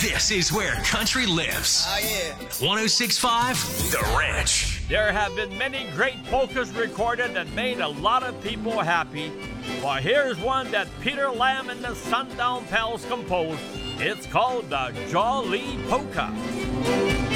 This is where country lives. Oh, yeah. 106.5 The Ranch. There have been many great polkas recorded that made a lot of people happy. Well, here's one that Peter Lamb and the Sundown Pals composed. It's called the Jolly Polka.